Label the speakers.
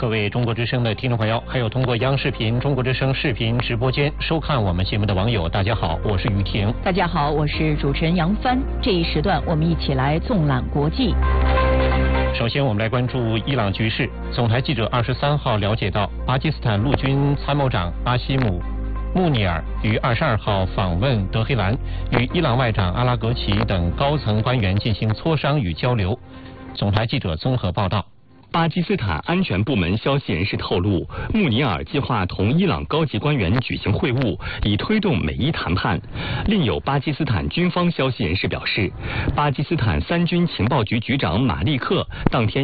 Speaker 1: 各位中国之声的听众朋友，还有通过央视频、中国之声视频直播间收看我们节目的网友，大家好，我是于婷。
Speaker 2: 大家好，我是主持人杨帆。这一时段，我们一起来纵览国际。
Speaker 1: 首先，我们来关注伊朗局势。总台记者23号了解到，巴基斯坦陆军参谋长阿西姆·穆尼尔于22号访问德黑兰，与伊朗外长阿拉格齐等高层官员进行磋商与交流。总台记者综合报道。
Speaker 3: 巴基斯坦安全部门消息人士透露，穆尼尔计划同伊朗高级官员举行会晤，以推动美伊谈判。另有巴基斯坦军方消息人士表示，巴基斯坦三军情报局局长马利克当天